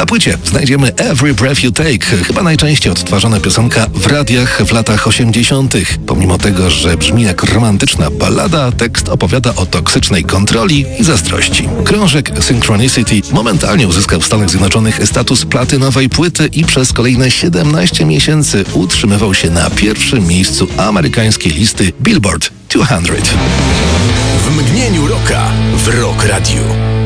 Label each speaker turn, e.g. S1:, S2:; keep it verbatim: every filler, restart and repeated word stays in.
S1: Na płycie znajdziemy Every Breath You Take, chyba najczęściej odtwarzana piosenka w radiach w latach osiemdziesiątych. Pomimo tego, że brzmi jak romantyczna ballada, tekst opowiada o toksycznej kontroli i zazdrości. Krążek Synchronicity momentalnie uzyskał w Stanach Zjednoczonych status platynowej płyty i przez kolejne siedemnaście miesięcy utrzymywał się na pierwszym miejscu amerykańskiej listy Billboard dwieście.
S2: W mgnieniu roka w Rock Radio.